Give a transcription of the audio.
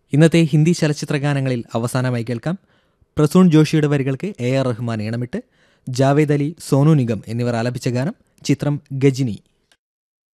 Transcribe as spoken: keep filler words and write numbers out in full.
ഇന്നത്തെ ഹിന്ദി ചലച്ചിത്ര ഗാനങ്ങളിൽ അവസാനമായി കേൾക്കാം പ്രസൂൺ ജോഷിയുടെ വരികൾക്ക് എ ആർ റഹ്മാൻ ഈണമിട്ട് ജാവേദ് അലി, സോനു നിഗം എന്നിവർ ആലപിച്ച ഗാനം. ചിത്രം ഗജിനി.